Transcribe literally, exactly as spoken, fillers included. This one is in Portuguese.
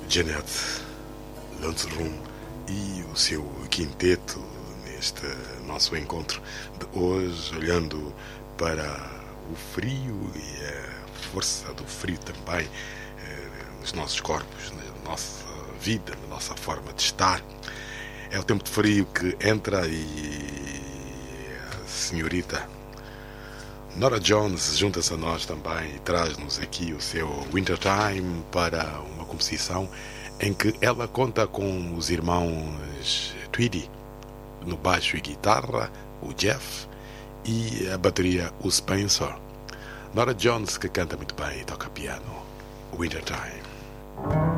Janet Lancerum e o seu quinteto neste nosso encontro de hoje, olhando para o frio e a força do frio também eh, nos nossos corpos, na nossa vida, na nossa forma de estar. É o tempo de frio que entra e a senhorita Norah Jones junta-se a nós também e traz-nos aqui o seu Wintertime para uma composição em que ela conta com os irmãos Tweedy no baixo e guitarra, o Jeff, e a bateria, o Spencer. Norah Jones, que canta muito bem e toca piano. Wintertime.